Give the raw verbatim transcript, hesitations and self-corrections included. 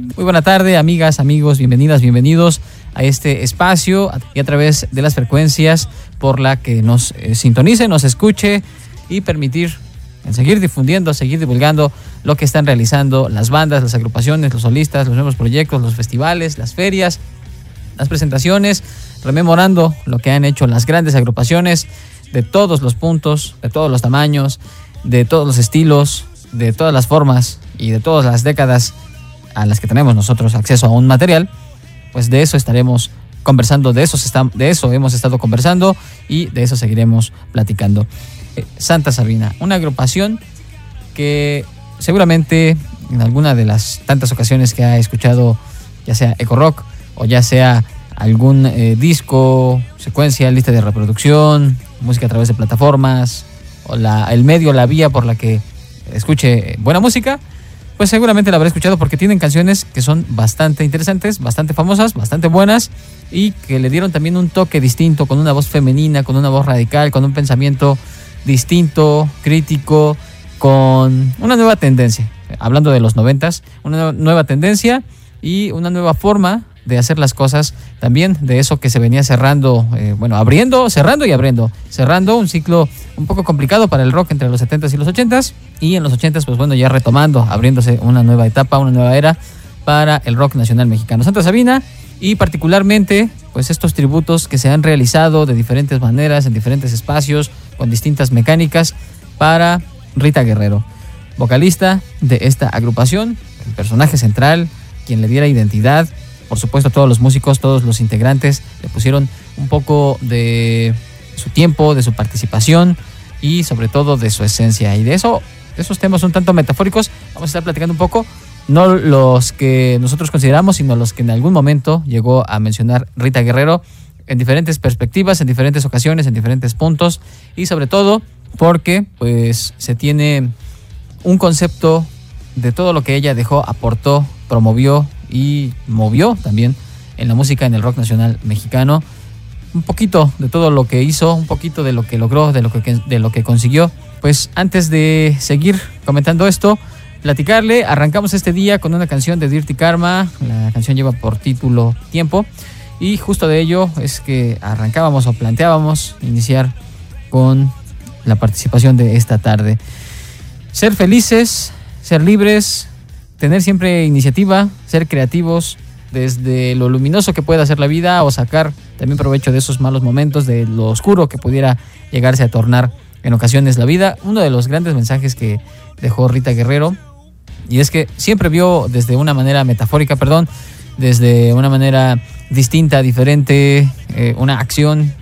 Muy buena tarde, amigas, amigos, bienvenidas, bienvenidos a este espacio y a través de las frecuencias por la que nos eh, sintonice, nos escuche y permitir en seguir difundiendo, seguir divulgando lo que están realizando las bandas, las agrupaciones, los solistas, los nuevos proyectos, los festivales, las ferias, las presentaciones, rememorando lo que han hecho las grandes agrupaciones de todos los puntos, de todos los tamaños, de todos los estilos, de todas las formas y de todas las décadas a las que tenemos nosotros acceso a un material. Pues de eso estaremos conversando, de eso, se está, de eso hemos estado conversando y de eso seguiremos platicando. Eh, Santa Sabina, una agrupación que seguramente en alguna de las tantas ocasiones que ha escuchado, ya sea Eco Rock o ya sea algún eh, disco, secuencia, lista de reproducción, música a través de plataformas o la, el medio, la vía por la que escuche buena música, pues seguramente la habrá escuchado porque tienen canciones que son bastante interesantes, bastante famosas, bastante buenas y que le dieron también un toque distinto, con una voz femenina, con una voz radical, con un pensamiento distinto, crítico, con una nueva tendencia. Hablando de los noventas, una nueva tendencia y una nueva forma de hacer las cosas, también de eso que se venía cerrando, eh, bueno, abriendo, cerrando y abriendo, cerrando un ciclo un poco complicado para el rock entre los setentas y los ochentas, y en los ochentas, pues bueno, ya retomando, abriéndose una nueva etapa, una nueva era para el rock nacional mexicano. Santa Sabina, y particularmente, pues estos tributos que se han realizado de diferentes maneras, en diferentes espacios, con distintas mecánicas, para Rita Guerrero, vocalista de esta agrupación, el personaje central, quien le diera identidad. Por supuesto, todos los músicos, todos los integrantes le pusieron un poco de su tiempo, de su participación y sobre todo de su esencia. Y de eso, de esos temas un tanto metafóricos, vamos a estar platicando un poco, no los que nosotros consideramos, sino los que en algún momento llegó a mencionar Rita Guerrero en diferentes perspectivas, en diferentes ocasiones, en diferentes puntos, y sobre todo porque pues se tiene un concepto de todo lo que ella dejó, aportó, promovió y movió también en la música, en el rock nacional mexicano. Un poquito de todo lo que hizo, un poquito de lo que logró, de lo que, de lo que consiguió. Pues antes de seguir comentando esto, platicarle, arrancamos este día con una canción de Dirty Karma. La canción lleva por título Tiempo, y justo de ello es que arrancábamos o planteábamos iniciar con la participación de esta tarde. Ser felices, ser libres, tener siempre iniciativa, ser creativos desde lo luminoso que pueda ser la vida, o sacar también provecho de esos malos momentos, de lo oscuro que pudiera llegarse a tornar en ocasiones la vida. Uno de los grandes mensajes que dejó Rita Guerrero, y es que siempre vio desde una manera metafórica, perdón, desde una manera distinta, diferente, eh, una acción